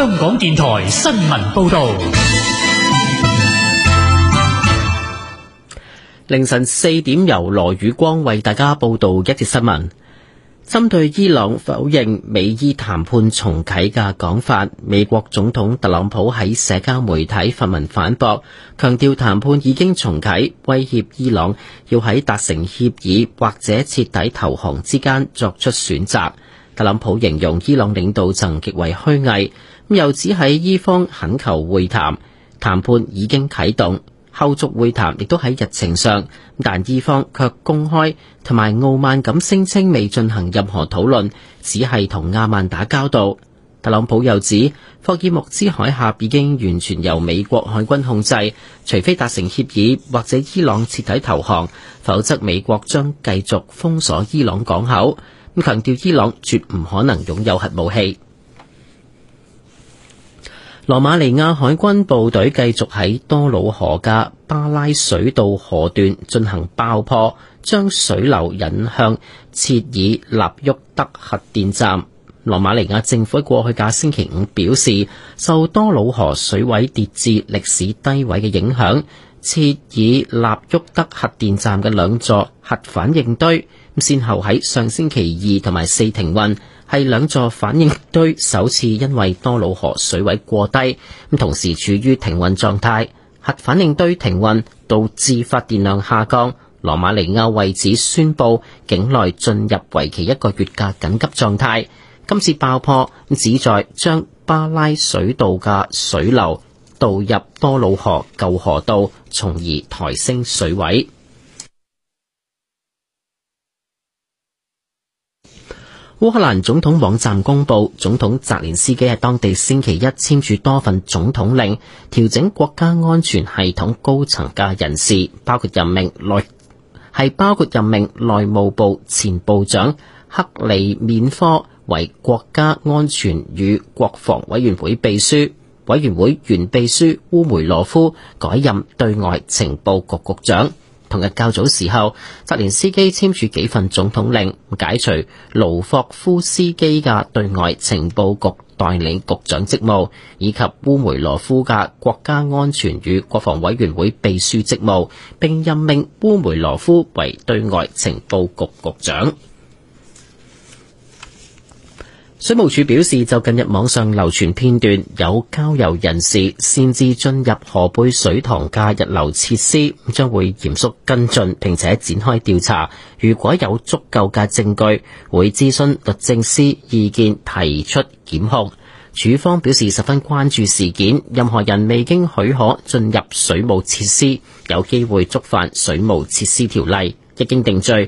香港電台新聞報道。 凌晨4點，由羅宇光為大家報道一節新聞。針對伊朗否認美伊談判重啟嘅講法，美國總統特朗普喺社交媒體發文反駁，強調談判已經重啟，威脅伊朗要喺達成協議或者徹底投降之間作出選擇。特朗普形容伊朗領導層極為虛偽，又指喺伊方懇求會談，談判已經啟動。後續會談亦都喺日程上，但伊方卻公開同埋傲慢咁聲稱未進行任何討論，只係同阿曼打交道。特朗普又指，霍爾木茲海峽已經完全由美國海軍控制，除非達成協議或者伊朗徹底投降，否則美國將繼續封鎖伊朗港口。咁強調伊朗絕唔可能擁有核武器。羅馬尼亞海軍部隊繼續喺多瑙河嘅巴拉水道河段進行爆破，將水流引向切爾納沃德核電站。羅馬尼亞政府過去嘅星期五表示，受多瑙河水位跌至歷史低位嘅影響，切爾納沃德核電站嘅兩座核反應堆先後喺上星期2同埋4停運，係兩座反應堆首次因為多瑙河水位過低，同時處於停運狀態。核反應堆停運導致發電量下降，羅馬尼亞為此宣布境內進入為期1個月嘅緊急狀態。今次爆破旨在將巴拉水道嘅水流導入多瑙河舊河道，從而抬升水位。烏克蘭總統網站公佈，總統澤連斯基喺當地星期一簽署多份總統令，調整國家安全系統高層嘅人事，包括任命內務部前部長克里緬科為國家安全與國防委員會秘書，委員會原秘書烏梅羅夫改任對外情報局局長。同日較早時候，澤連斯基簽署幾份總統令，解除盧霍夫斯基嘅對外情報局代理局長職務，以及烏梅羅夫嘅國家安全與國防委員會秘書職務，並任命烏梅羅夫為對外情報局局長。水務署表示，就近日網上流傳片段有郊遊人士擅自進入河背水塘嘅日流設施，將會嚴肅跟進並且展開調查。如果有足夠嘅證據，會諮詢律政司意見提出檢控。署方表示十分關注事件，任何人未經許可進入水務設施，有機會觸犯水務設施條例，一經定罪，